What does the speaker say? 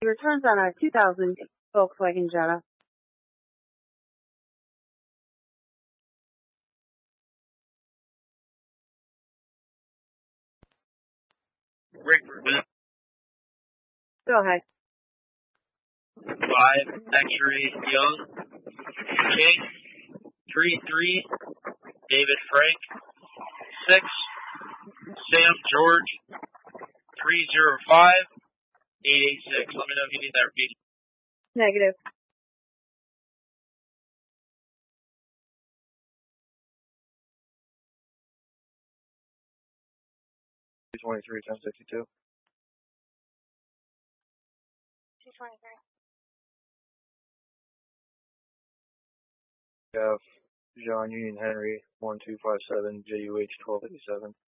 He returns on a 2000 Volkswagen Jetta. Rick, Go ahead. 5, X-ray Young, King, 3, David Frank, 6, Sam George, 305, 886. Let me know if you need that repeat. Negative. $223, 1062. 223. We have John Union Henry, 1257, JUH 1287.